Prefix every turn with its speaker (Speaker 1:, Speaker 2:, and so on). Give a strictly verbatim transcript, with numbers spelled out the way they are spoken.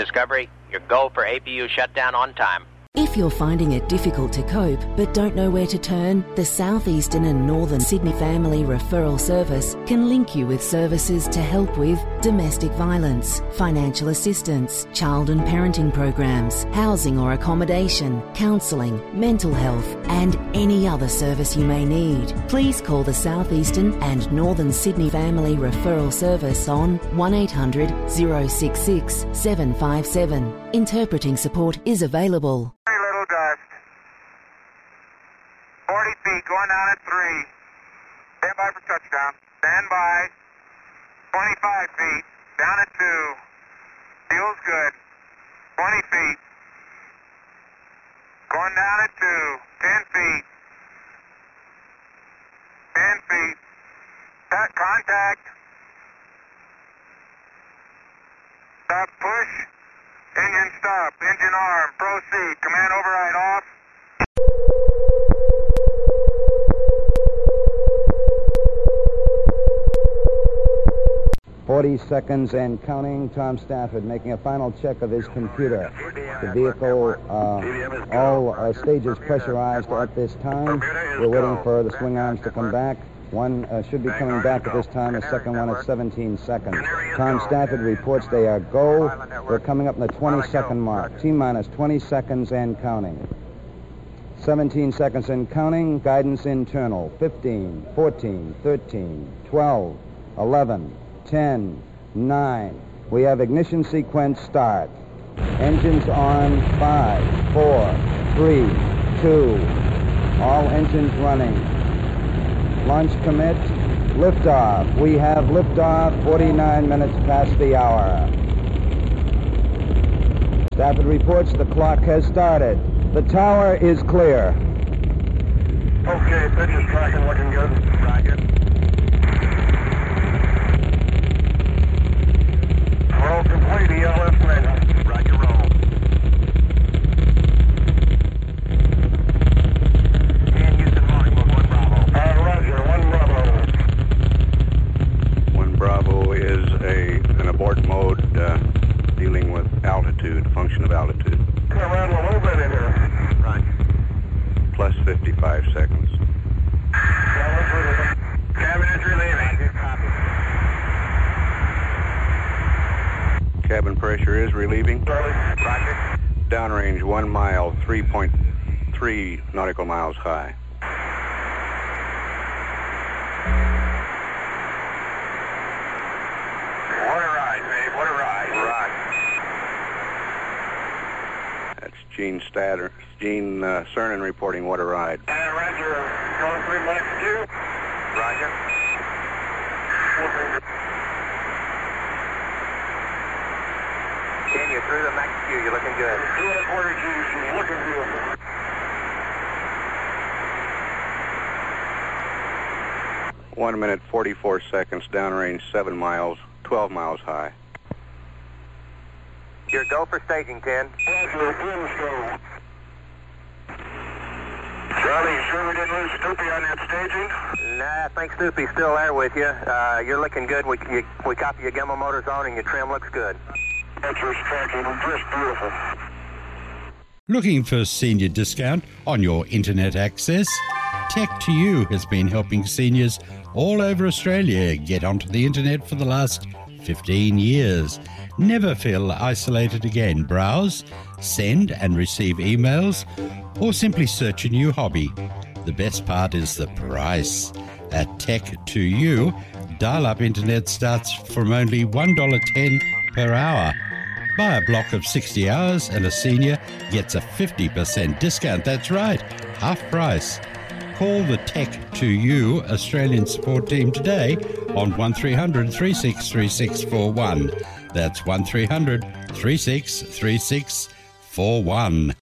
Speaker 1: Discovery, your go for A P U shutdown on time.
Speaker 2: If you're finding it difficult to cope but don't know where to turn, the Southeastern and Northern Sydney Family Referral Service can link you with services to help with domestic violence, financial assistance, child and parenting programs, housing or accommodation, counselling, mental health and any other service you may need. Please call the Southeastern and Northern Sydney Family Referral Service on one eight hundred oh six six seven five seven. Interpreting support is available.
Speaker 3: forty feet, going down at three. Stand by for touchdown. Stand by. twenty-five feet, down at two. Feels good. twenty feet. Going down at two. ten feet. ten feet. That contact. Stop, push. Engine stop. Engine arm. Proceed. Command override off.
Speaker 4: forty seconds and counting. Tom Stafford making a final check of his computer. The vehicle, uh, all uh, stages pressurized at this time. We're waiting for the swing arms to come back. One uh, should be coming back at this time, the second one at seventeen seconds. Tom Stafford reports they are go. They're coming up in the twenty second mark. T-minus twenty seconds and counting. seventeen seconds and counting. Guidance internal. fifteen, fourteen, thirteen, twelve, eleven, ten, nine. We have ignition sequence start. Engines on. five, four, three, two. All engines running. Launch commit. Liftoff. We have liftoff forty-nine minutes past the hour. Stafford reports the clock has started. The tower is clear.
Speaker 3: Okay, pitch is tracking, looking good. Roger. Roll complete, E L S ready. Roger, roll. And Houston Mark, one Bravo. Uh, Roger, one Bravo.
Speaker 5: One Bravo is a an abort mode uh, dealing with altitude, function of altitude.
Speaker 3: Come around a little bit in here.
Speaker 5: Roger. Plus fifty-five seconds.
Speaker 3: Cabin is relieving.
Speaker 5: Cabin pressure is relieving.
Speaker 3: Roger.
Speaker 5: Downrange one mile, three point three nautical miles high.
Speaker 3: What a ride, babe. What a ride. Rock.
Speaker 5: That's Gene Statter, Gene uh, Cernan reporting what a ride.
Speaker 3: Uh, Roger. Going three minutes two. Roger.
Speaker 1: Ken, you're through the max Q. You're looking good.
Speaker 3: Two and a quarter G's. She's looking beautiful.
Speaker 5: One minute, forty-four seconds, downrange seven miles, twelve miles high.
Speaker 1: Your go for staging, Ken.
Speaker 3: Roger, winds go. Charlie, you sure we didn't lose Snoopy on that staging?
Speaker 1: Nah, I think Snoopy's still there with you. Uh, you're looking good. We you, we copy your Gimbal motors on and your trim looks good.
Speaker 3: Picture's tracking just beautiful.
Speaker 6: Looking for senior discount on your internet access? Tech to You has been helping seniors all over Australia get onto the internet for the last fifteen years. Never feel isolated again. Browse, send and receive emails, or simply search a new hobby. The best part is the price. At Tech to You, dial-up internet starts from only one dollar ten per hour. Buy a block of sixty hours and a senior gets a fifty percent discount. That's right, half price. Call the Tech to You Australian support team today on one three hundred, three six three six four one. That's one three hundred, three six three six four one.